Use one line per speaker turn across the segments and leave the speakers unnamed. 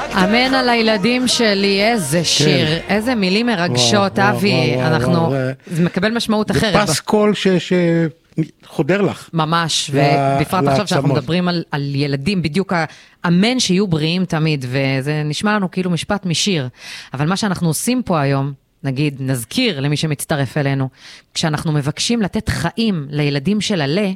אמן על הילדים שלי, איזה שיר, איזה מילים מרגשות, אבי, אנחנו, זה מקבל משמעות אחרת.
זה פס קול שחודר לך.
ממש, ובפרט עכשיו שאנחנו מדברים על ילדים, בדיוק אמן שיהיו בריאים תמיד, וזה נשמע לנו כאילו משפט משיר, אבל מה שאנחנו עושים פה היום, נגיד, נזכיר למי שמצטרף אלינו, כשאנחנו מבקשים לתת חיים לילדים של עלה,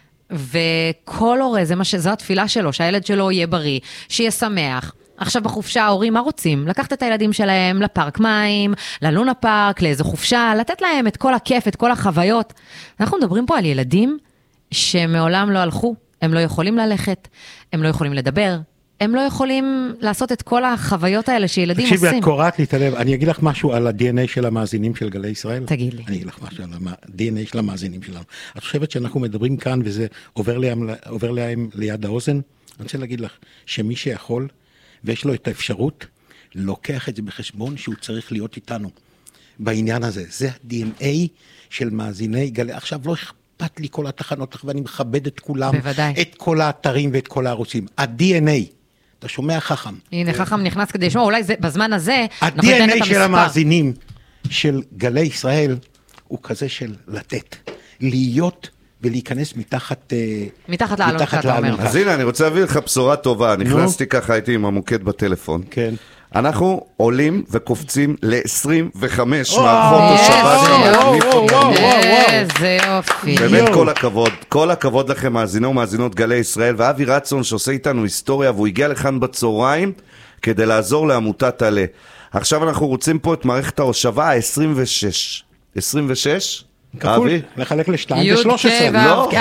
וכל הורה, זו התפילה שלו, שהילד שלו יהיה בריא, שיהיה שמח. עכשיו בחופשה ההורים מה רוצים? לקחת את הילדים שלהם לפארק מים, ללונה פארק, לאיזו חופשה, לתת להם את כל הכיף, את כל החוויות. אנחנו מדברים פה על ילדים שמעולם לא הלכו, הם לא יכולים ללכת, הם לא יכולים לדבר, הם לא יכולים לעשות את כל החוויות האלה שילדים עושים.
תקשיבי, את קוראת לי את הלב, אני אגיד לך משהו על ה-DNA של המאזינים של גלי ישראל?
תגיד לי.
אני אגיד לך משהו על ה-DNA של המאזינים שלנו. את חושבת שאנחנו מדברים כאן וזה עובר להם ליד האוזן? אני רוצה להגיד לך שמי שיכול ויש לו את האפשרות, לוקח את זה בחשבון שהוא צריך להיות איתנו בעניין הזה. זה ה-DNA של מאזיני גלי. עכשיו לא אכפת לי כל התחנות, ואני מכבד את כולם,
בוודאי.
את כל האתרים ואת כל הערוצים. ה-DNA, אתה שומע חכם?
הנה, חכם נכנס כדי לשמוע, אולי בזמן הזה אנחנו ניתן את
ה-DNA
המספר.
של המאזינים של גלי ישראל הוא כזה של לתת, להיות ולהיכנס מתחת לאלונקה.
אז הנה, אני רוצה להביא לך בשורה טובה. נכנסתי ככה, הייתי עם המוקד בטלפון.
כן.
אנחנו עולים וקופצים ל-25 מערכות השבת.
איזה יופי.
באמת כל הכבוד לכם, מאזינו ומאזינות גלי ישראל, ואבי רצון שעושה איתנו היסטוריה, והוא הגיע לכאן בצהריים כדי לעזור לעמותת עלה. עכשיו אנחנו רוצים פה את מערכת ההושבה ה-26. 26?
כפול, לחלק לשתיים, ו-13.
לא,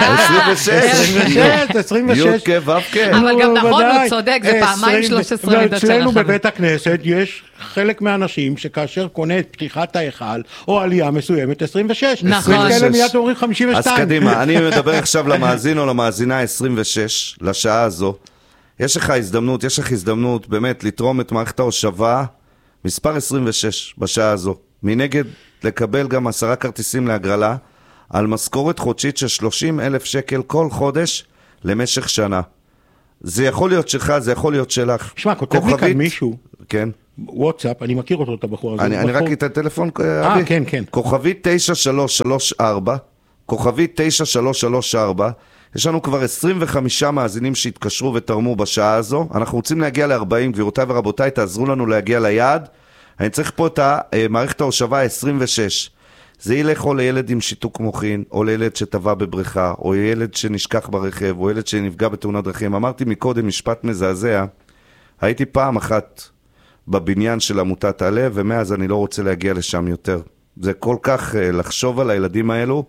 26. י' כו'
אבל גם נכון, הוא צודק, זה פעמיים 13 מידות של
ואצלנו בבית הכנסת יש חלק מהאנשים שכאשר קונה את פתיחת ההיכל, או עלייה מסוימת, 26.
נכון.
וכאלה מיד אומרים 52.
אז קדימה, אני מדבר עכשיו למאזין או למאזינה 26, לשעה הזו. יש לך הזדמנות באמת לתרום את מערכת ההושבה, מספר 26 בשעה הזו. מנגד לקבל גם 10 כרטיסים להגרלה, על משכורת חודשית של 30,000 שקל כל חודש למשך שנה. זה יכול להיות שלך, זה יכול להיות שלך.
שמע, כותב לי כאן מישהו,
כן.
וואטסאפ, אני מכיר אותו, את הבחור הזה.
אני רק את הטלפון,
כן, כן.
כוכבית 9334, כוכבית 9334, יש לנו כבר 25 מאזינים שהתקשרו ותרמו בשעה הזו, אנחנו רוצים להגיע ל-40, גבירותיי ורבותיי, תעזרו לנו להגיע ליעד, אני צריך פה את מערכת ההושבה 26. זה ילך או לילד עם שיתוק מוחין, או לילד שטבע בבריכה, או ילד שנשכח ברכב, או ילד שנפגע בתאונת דרכים. אמרתי מקודם משפט מזעזע, הייתי פעם אחת בבניין של עמותת עלה, ומאז אני לא רוצה להגיע לשם יותר. זה כל כך לחשוב על הילדים האלו,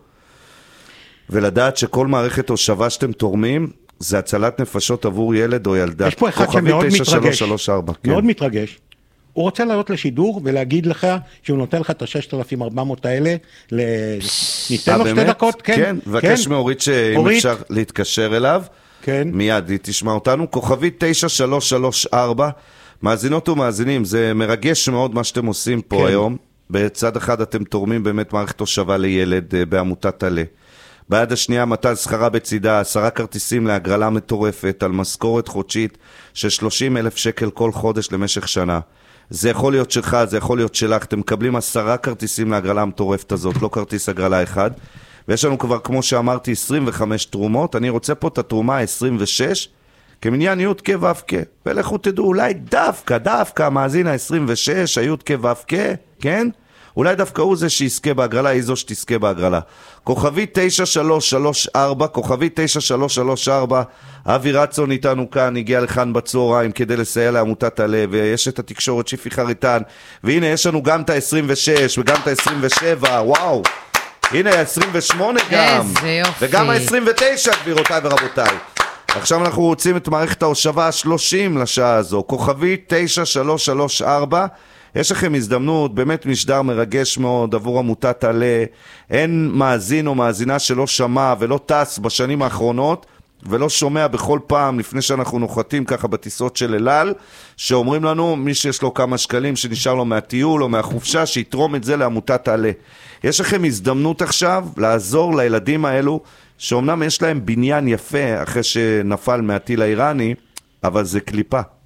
ולדעת שכל מערכת הושבה שאתם תורמים, זה הצלת נפשות עבור ילד או ילדה.
יש פה אחד שמאוד מתרגש. מאוד מתרגש. הוא רוצה לעלות לשידור ולהגיד לך שהוא נותן לך את ה-6,400 האלה, ניתן לו 2 דקות, כן.
כן, מבקש מאורית שאם אפשר להתקשר אליו, מיד היא תשמע אותנו, כוכבית 9334, מאזינות ומאזינים, זה מרגש מאוד מה שאתם עושים פה היום, בצד אחד אתם תורמים באמת מערכת הושבה לילד בעמותת עלה, ביד השנייה מתן שכרה בצידה, 10 כרטיסים להגרלה מטורפת על משכורת חודשית של 30,000 שקל כל חודש למשך שנה. זה יכול להיות שלך, זה יכול להיות שלך, אתם מקבלים 10 כרטיסים להגרלה המטורפת הזאת, לא כרטיס הגרלה אחד, ויש לנו כבר, כמו שאמרתי, 25 תרומות, אני רוצה פה את התרומה ה-26, כמניין י' כ' ו' כ', ולכו תדעו, אולי דווקא, המאזין ה-26, הי' כ' ו' כ', כן? אולי דווקא הוא זה שיזכה בהגרלה, היא זו שתזכה בהגרלה. כוכבית 9334, כוכבית 9334, אבי רצון איתנו כאן, הגיע לכאן בצהריים כדי לסייע לעמותת עלה, ויש את התקשורת שיפי חריטן, והנה יש לנו גם את ה-26 וגם את ה-27, וואו, הנה ה-28 גם, וגם ה-29 גבירותיי ורבותיי. עכשיו אנחנו רוצים את מערכת ההושבה ה-30 לשעה הזו, כוכבית 9334, יש לכם הזדמנות, באמת משדר מרגש מאוד עבור עמותת עלה, אין מאזין או מאזינה שלא שמע ולא טס בשנים האחרונות, ולא שומע בכל פעם לפני שאנחנו נוחתים ככה בטיסות של אל-על, שאומרים לנו מי שיש לו כמה שקלים שנשאר לו מהטיול או מהחופשה, שיתרום את זה לעמותת עלה. יש לכם הזדמנות עכשיו לעזור לילדים האלו, שאומנם יש להם בניין יפה אחרי שנפל מהטיל האיראני, אבל זה קליפה.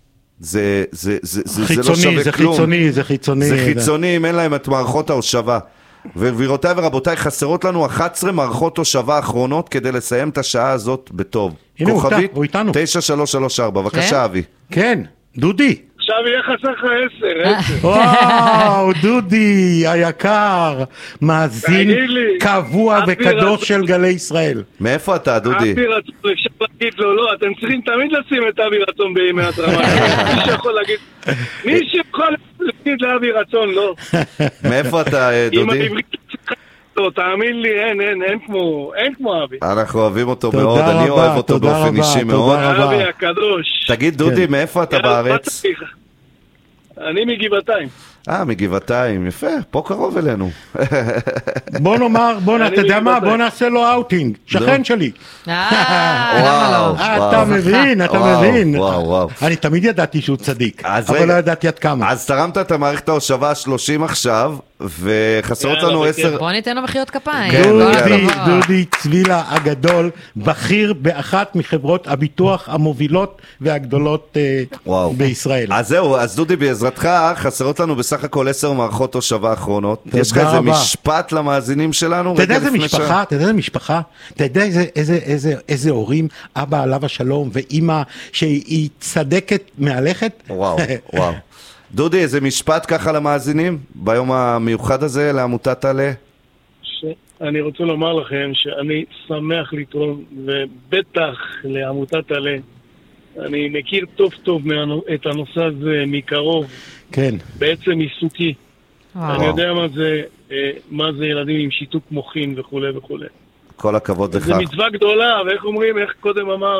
זה לא שווה כלום.
זה חיצוני.
זה חיצוני, אם אין להם את מערכות ההושבה. וגבירותיי ורבותיי, חסרות לנו 11 מערכות הושבה האחרונות כדי לסיים את השעה הזאת בטוב.
הנה,
כוכבית
הוא איתנו.
9334, בבקשה אבי.
כן, דודי.
עכשיו יהיה חסר לך 10.
וואו, דודי היקר, מאזין קבוע וקדוש של גלי ישראל.
מאיפה אתה, דודי?
אבי רצון, אפשר להגיד לו, לא, אתם צריכים תמיד לשים את אבי רצון בימי התרמה. מי שיכול להגיד לאבי רצון, לא.
מאיפה אתה, דודי?
עם העברית לא, תאמין לי, אין כמו אבי.
אנחנו אוהבים אותו מאוד, אני אוהב אותו באופן אישי מאוד.
אבי הקדוש.
תגיד, דודי, מאיפה אתה בארץ?
אני מגבעתיים.
מגבעתיים, יפה, פה קרוב אלינו.
בוא נאמר, אתה יודע מה? בוא נעשה לו אאוטינג, שכן שלי.
למה לא?
אתה מבין.
וואו.
אני תמיד ידעתי שהוא צדיק, אבל לא ידעתי עד כמה.
אז תרמת את המערכת ההושבה ה-30 עכשיו, וחסרות לנו 10...
בוא ניתן לו מחיאות כפיים.
דודי צבילה הגדול, בכיר באחת מחברות הביטוח המובילות והגדולות בישראל.
אז זהו, אז דודי, בעזרתך חסרות לנו בסך הכל 10 מערכות הושבה האחרונות. יש לך איזה משפט למאזינים שלנו?
אתה יודע איזה משפחה? אתה יודע איזה הורים, אבא עליו השלום ואמא שהיא צדקת מהלכת?
וואו. דודי, איזה משפט ככה למאזינים ביום המיוחד הזה לעמותת עלה?
אני רוצה לומר לכם שאני שמח לתרום, ובטח לעמותת עלה. אני מכיר טוב את הנושא הזה מקרוב.
כן.
בעצם עיסוקי. אני יודע מה זה ילדים עם שיתוק מוחין וכו'.
כל הכבוד לך.
זה מצווה גדולה, ואיך אומרים, איך קודם אמר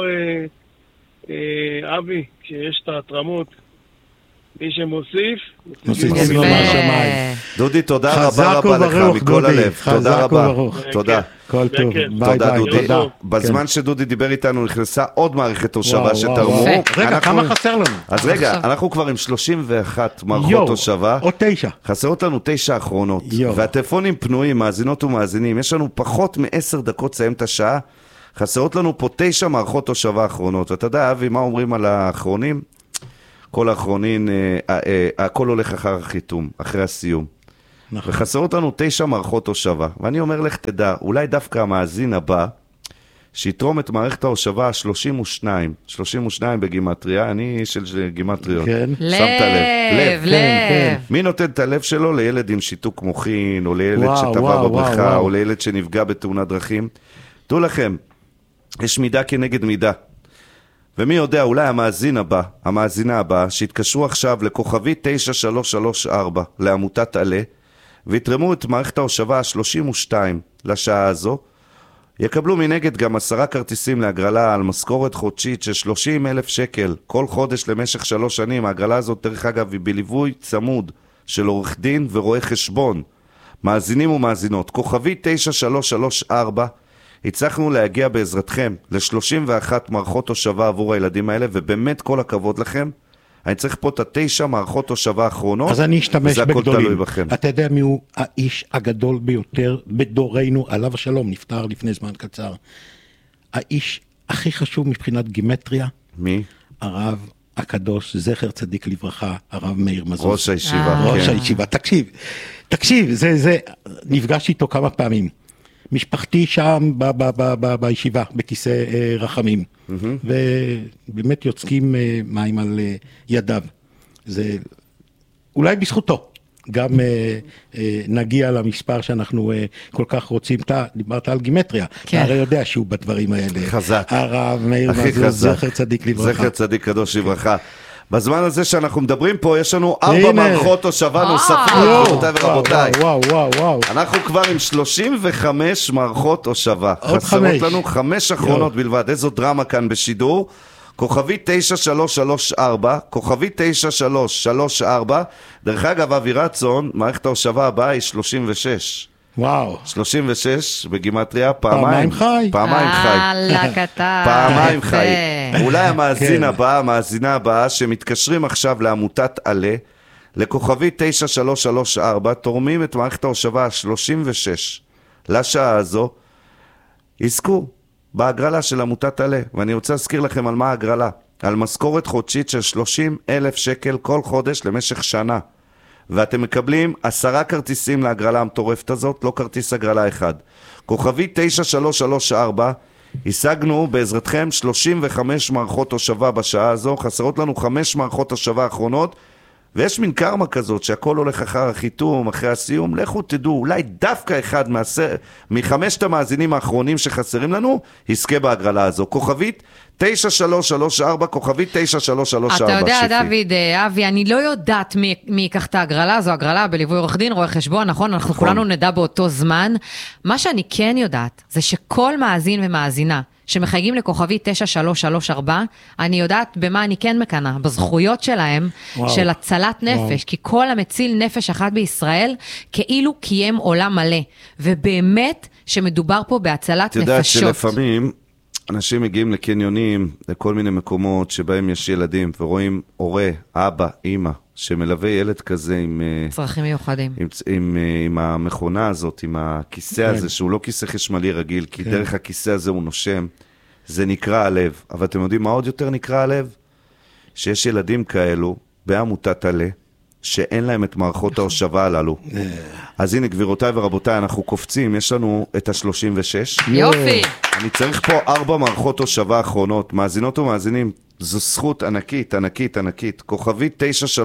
אבי, כשיש את ההתרמות, מי שמוסיף,
דודי, תודה רבה לך מכל הלב. תודה רבה. תודה.
כל טוב.
תודה דודי. בזמן שדודי דיבר איתנו נכנסה עוד מערכת הושבה שתרמו.
רגע, כמה חסר לנו?
אז רגע, אנחנו כבר עם 31 מערכות הושבה.
עוד 9.
חסרות לנו 9 האחרונות. והטלפונים פנויים, מאזינות ומאזינים. יש לנו פחות מ10 דקות לסיים את השעה. חסרות לנו פה 9 מערכות הושבה האחרונות. ואתה יודע, אבי, מה אומרים על האחרונים? כל האחרונים, הכל הולך אחר החיתום, אחרי הסיום. וחסרות לנו 9 מערכות הושבה. ואני אומר לך, תדע, אולי דווקא המאזין הבא, שיתרום את מערכת ההושבה ה-32, 32 בגימטריה, אני איש של גימטריות.
כן.
שמת לב. מי נותן את הלב שלו? לילד עם שיתוק מוחין, או לילד שטבע בבריכה, או לילד שנפגע בתאונת דרכים. תראו לכם, יש מידה כנגד מידה. ומי יודע, אולי המאזינה הבאה, שהתקשרו עכשיו לכוכבי 9334 לעמותת עלה, ויתרמו את מערכת ההושבה ה-32 לשעה הזו, יקבלו מנגד גם 10 כרטיסים להגרלה על משכורת חודשית של 30,000 שקל כל חודש למשך 3 שנים. ההגרלה הזאת, דרך אגב, היא בליווי צמוד של עורך דין ורואה חשבון. מאזינים ומאזינות, כוכבי 9334, הצלחנו להגיע בעזרתכם ל-31 מערכות הושבה עבור הילדים האלה, ובאמת כל הכבוד לכם. אני צריך פה את 9 מערכות הושבה האחרונות,
אז אני אשתמש בגדולים.
בכם.
אתה יודע מי הוא האיש הגדול ביותר בדורנו, עליו השלום, נפטר לפני זמן קצר. האיש הכי חשוב מבחינת גימטריה.
מי?
הרב הקדוש, זכר צדיק לברכה, הרב מאיר מזוז.
ראש הישיבה.
ראש הישיבה. תקשיב, זה נפגשתי איתו כמה פעמים. משפחתי שם בישיבה, בכיסא רחמים, ובאמת יוצקים מים על ידיו. זה אולי בזכותו, גם נגיע למספר שאנחנו כל כך רוצים. אתה דיברת על גימטריה, אתה הרי יודע שהוא בדברים האלה.
חזק.
הרב מאיר מזוז, זכר צדיק לברכה.
זכר צדיק קדוש לברכה. בזמן הזה שאנחנו מדברים פה, יש לנו 4 מערכות הושבה נוספות, רבותיי.
וואו.
אנחנו כבר עם 35 מערכות הושבה. חסרות לנו 5 אחרונות בלבד. איזו דרמה כאן בשידור. כוכבי 9334, כוכבי 9334. דרך אגב, אבי רצון, מערכת ההושבה הבאה היא 36.
וואו.
36 בגימטריה, פעמיים חי.
פעמיים
חי. אולי המאזינה הבאה שמתקשרים עכשיו לעמותת עלה, לכוכבי 9334, תורמים את מערכת ההושבה ה-36 לשעה הזו, יזכו בהגרלה של עמותת עלה. ואני רוצה להזכיר לכם על מה ההגרלה. על משכורת חודשית של 30,000 שקל כל חודש למשך שנה. ואתם מקבלים 10 כרטיסים להגרלה המטורפת הזאת, לא כרטיס הגרלה אחד. כוכבי 9334, השגנו בעזרתכם 35 מערכות תושבה בשעה הזו, חסרות לנו 5 מערכות תושבה האחרונות, ויש מין קרמה כזאת שהכל הולך אחר החיתום, אחרי הסיום, לכו תדעו, אולי דווקא אחד מחמשת המאזינים האחרונים שחסרים לנו, יזכה בהגרלה הזו. כוכבית 9334, כוכבית 9334.
אתה יודע, דוד, אבי, אני לא יודעת מי ייקח את ההגרלה, זו הגרלה בליווי עורך דין, רואה חשבון, נכון? אנחנו כולנו נדע באותו זמן. מה שאני כן יודעת, זה שכל מאזין ומאזינה, שמחייגים לכוכבי 9334, אני יודעת במה אני כן מקנה, בזכויות שלהם, של הצלת נפש, כי כל המציל נפש אחת בישראל, כאילו קיים עולם מלא, ובאמת שמדובר פה בהצלת נפשות.
את יודעת שלפעמים אנשים מגיעים לקניונים, לכל מיני מקומות שבהם יש ילדים, ורואים הורה, אבא, אמא, שמלווה ילד כזה עם
צרכים מיוחדים.
עם המכונה הזאת, עם הכיסא הזה, שהוא לא כיסא חשמלי רגיל, כי דרך הכיסא הזה הוא נושם, זה נקרא הלב. אבל אתם יודעים מה עוד יותר נקרא הלב? שיש ילדים כאלו, בעמותת עלה, שאין להם את מערכות ההושבה הללו. אז הנה, גבירותיי ורבותיי, אנחנו קופצים, יש לנו את ה-36.
יופי.
אני צריך פה 4 מערכות הושבה האחרונות. מאזינות ומאזינים, זו זכות ענקית, ענקית, ענקית. כוכבית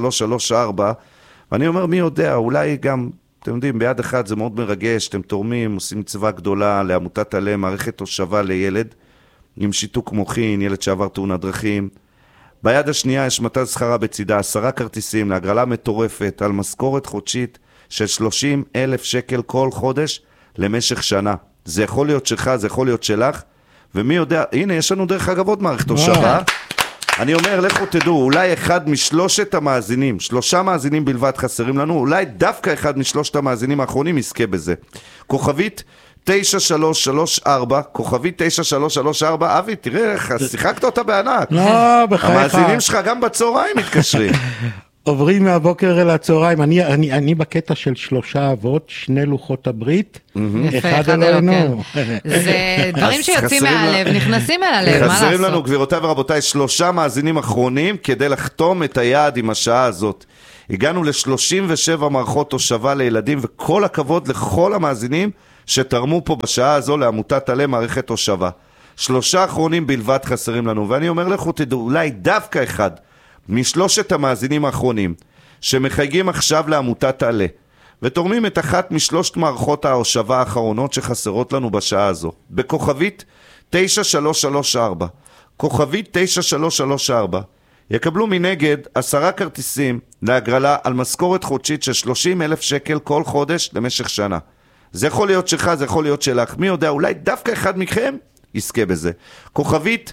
9334, ואני אומר, מי יודע, אולי גם, אתם יודעים, ביד אחת זה מאוד מרגש, אתם תורמים, עושים מצווה גדולה לעמותת עלה, מערכת הושבה לילד, עם שיתוק מוחין, ילד שעבר תאונת דרכים. ביד השנייה יש מתן שכרה בצידה, 10 כרטיסים להגרלה מטורפת על משכורת חודשית של 30,000 שקל כל חודש למשך שנה. זה יכול להיות שלך, זה יכול להיות שלך, ומי יודע, הנה יש לנו דרך אגב עוד מערכת הושבה. אני אומר, לכו תדעו, אולי אחד משלושת המאזינים, 3 מאזינים בלבד חסרים לנו, אולי דווקא אחד משלושת המאזינים האחרונים יזכה בזה. כוכבית 9334, כוכבית 9334, אבי, תראה איך, שיחקת אותה בענק.
לא, בחייך.
המאזינים שלך גם בצהריים מתקשרים.
עוברים מהבוקר אל הצהריים, אני בקטע של 3 אבות, 2 לוחות הברית, אחד אלוהינו.
זה דברים שיוצאים מהלב, נכנסים אל הלב, מה לעשות?
חסרים לנו, גבירותיי ורבותיי, 3 מאזינים אחרונים כדי לחתום את היעד עם השעה הזאת. הגענו ל-37 מערכות הושבה לילדים, וכל הכבוד לכל המאזינים שתרמו פה בשעה הזו לעמותת עלה מערכת הושבה. 3 אחרונים בלבד חסרים לנו, ואני אומר לכו תדעו, אולי דווקא אחד משלושת המאזינים האחרונים שמחייגים עכשיו לעמותת עלה ותורמים את אחת משלושת מערכות ההושבה האחרונות שחסרות לנו בשעה הזו בכוכבית 9334, כוכבית 9334, יקבלו מנגד 10 כרטיסים להגרלה על משכורת חודשית של 30,000 שקל כל חודש למשך שנה. זה יכול להיות שלך, זה יכול להיות שלך, מי יודע, אולי דווקא אחד מכם יזכה בזה. כוכבית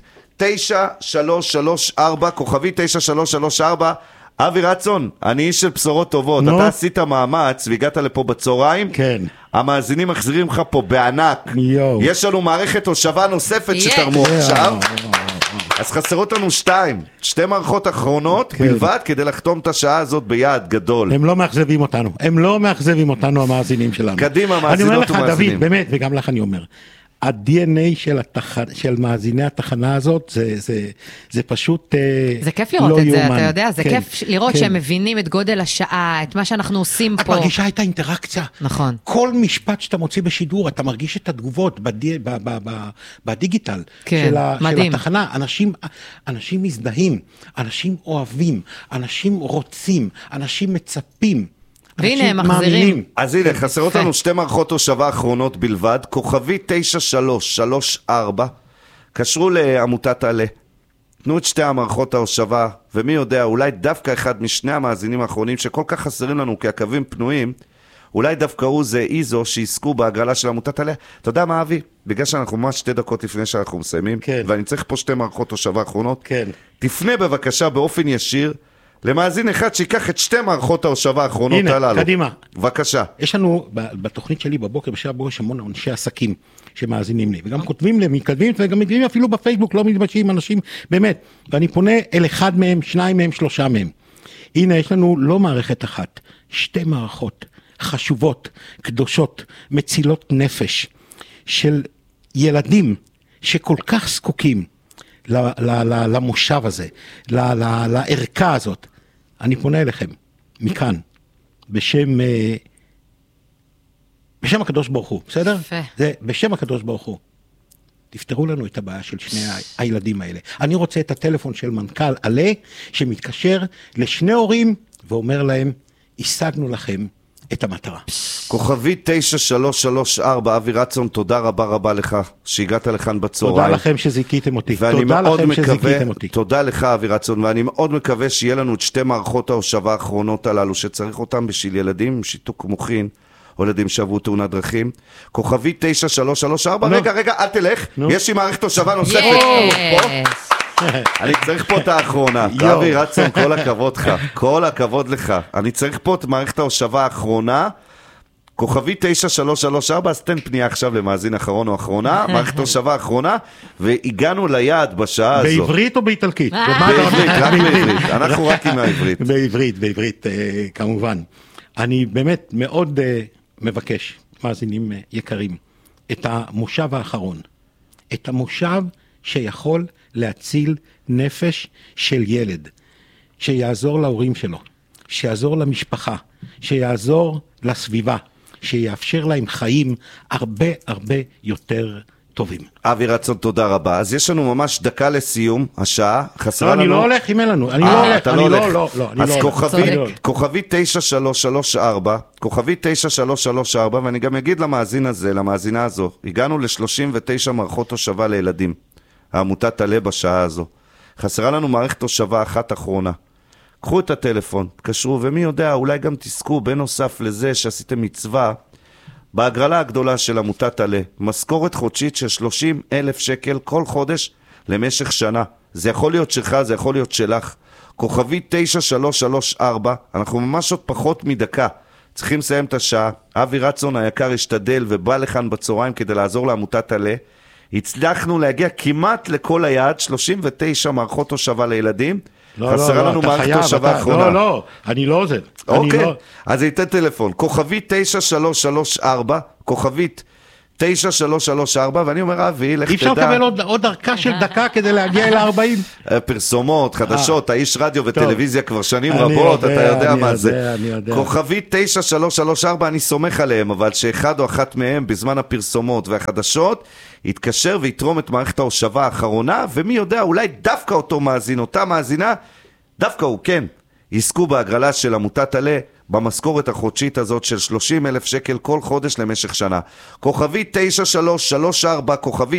9334, כוכבית 9334, אבי רצון, אני איש של בשורות טובות, אתה עשית מאמץ והגעת לפה בצהריים,
כן.
המאזינים מחזירים לך פה בענק, יש לנו מערכת הושבה נוספת שתרמו עכשיו, אז חסרות לנו 2 מערכות אחרונות בלבד כדי לחתום את השעה הזאת ביעד גדול.
הם לא מאכזבים אותנו, הם לא מאכזבים אותנו המאזינים שלנו.
קדימה מאזינות ומאזינים.
אני אומר לך דוד, באמת, וגם לך אני אומר, ה-DNA של מאזיני התחנה הזאת, זה פשוט
זה כיף לראות את זה, אתה יודע, זה כיף לראות שהם מבינים את גודל השעה, את מה שאנחנו עושים פה.
את מרגישה את האינטראקציה.
נכון.
כל משפט שאתה מוציא בשידור, אתה מרגיש את התגובות בדיגיטל של התחנה. אנשים מזדהים, אנשים אוהבים, אנשים רוצים, אנשים מצפים.
והנה הם מחזירים.
אז הנה, חסרות לנו 2 מערכות הושבה האחרונות בלבד, כוכבי 9334, קשרו לעמותת עלה, תנו את 2 המערכות ההושבה, ומי יודע, אולי דווקא אחד משני המאזינים האחרונים שכל כך חסרים לנו כי הקווים פנויים, אולי דווקא הוא זה איזו שיזכו בהגרלה של עמותת עלה. אתה יודע מה אבי? בגלל שאנחנו ממש 2 דקות לפני שאנחנו מסיימים, ואני צריך פה 2 מערכות הושבה האחרונות, תפנה בבקשה באופן ישיר, למאזין אחד שיקח את 2 מערכות ההושבה האחרונות הללו.
הנה, קדימה.
בבקשה.
יש לנו, בתוכנית שלי בבוקר, בשעה בוקר, יש המון אנשי עסקים שמאזינים לי, וגם כותבים לי, מתכתבים, וגם מתכתבים אפילו בפייסבוק, לא מתבקשים אנשים, באמת. ואני פונה אל אחד מהם, 2 מהם, 3 מהם. הנה, יש לנו לא מערכת אחת, 2 מערכות חשובות, קדושות, מצילות נפש, של ילדים שכל כך זקוקים למושב הזה, לערכה הזאת. אני פונה אליכם, מכאן, בשם הקדוש ברוך הוא, בסדר? זה בשם הקדוש ברוך הוא. תפתרו לנו את הבעיה של שני הילדים האלה. אני רוצה את הטלפון של מנכ"ל עלה, שמתקשר לשני הורים, ואומר להם, השגנו לכם את המטרה.
כוכבי 9334, אבי רצון, תודה רבה לך שהגעת לכאן בצהריים.
תודה לכם שזיכיתם אותי. תודה לכם שזיכיתם אותי.
תודה לך אבי רצון, ואני מאוד מקווה שיהיה לנו את שתי מערכות ההושבה האחרונות הללו, שצריך אותם בשביל ילדים עם שיתוק מוחין, או ילדים שעברו תאונת דרכים. כוכבי 9334, רגע, אל תלך, יש לי מערכת הושבה נוספת. אני צריך פה את האחרונה, אבי רצון, כל הכבוד לך, כל הכבוד לך. אני צריך פה את מערכת ההושבה האחרונה, כוכבי 9334, אז תן פנייה עכשיו למאזין אחרון או אחרונה, מערכת ההושבה האחרונה, והגענו ליעד בשעה הזו.
בעברית או באיטלקית?
בעברית, רק בעברית, אנחנו רק עם העברית.
בעברית, כמובן. אני באמת מאוד מבקש, מאזינים יקרים, את המושב האחרון, את המושב שיכול להציל נפש של ילד, שיעזור להורים שלו, שיעזור למשפחה, שיעזור לסביבה, שיאפשר להם חיים הרבה יותר טובים.
אבי רצון, תודה רבה. אז יש לנו ממש דקה לסיום, השעה, חסרה לנו...
אני לא הולך אם אין לנו, אני לא הולך, אני לא הולך.
אז כוכבי 9334, כוכבי 9334, ואני גם אגיד למאזין הזה, למאזינה הזו, הגענו ל-39 מערכות הושבה לילדים. העמותת עלה בשעה הזו. חסרה לנו מערכת הושבה אחת אחרונה. קחו את הטלפון, תקשרו, ומי יודע, אולי גם תזכו, בנוסף לזה שעשיתם מצווה, בהגרלה הגדולה של עמותת עלה, משכורת חודשית של 30,000 שקל כל חודש למשך שנה. זה יכול להיות שלך, זה יכול להיות שלך. כוכבי 9334, אנחנו ממש עוד פחות מדקה. צריכים לסיים את השעה. אבי רצון היקר השתדל ובא לכאן בצהריים כדי לעזור לעמותת עלה. הצלחנו להגיע כמעט לכל היעד, 39 מערכות הושבה לילדים. חסרה לנו מערכת הושבה האחרונה.
לא, אני לא עוזר.
אוקיי, אז ייתן טלפון. כוכבית 9334, כוכבית 9334, ואני אומר, אבי, לך תדע.
אי אפשר לקבל עוד ערכה של דקה כדי להגיע אל 40?
פרסומות, חדשות, האיש רדיו וטלוויזיה כבר שנים רבות, אתה יודע מה זה. כוכבית 9334, אני סומך עליהם, אבל שאחד או אחת מהם בזמן הפרסומות והחדשות, יתקשר ויתרום את מערכת ההושבה האחרונה, ומי יודע, אולי דווקא אותו מאזין, אותה מאזינה, דווקא הוא, כן, יזכו בהגרלה של עמותת עלה, במשכורת החודשית הזאת של 30,000 שקל כל חודש למשך שנה. כוכבי 9334, כוכבי